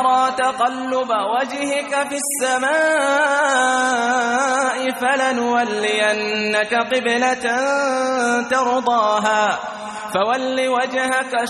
نرى تقلب وجهك في السماء فلنولينك قبلة ترضاها فول وجهك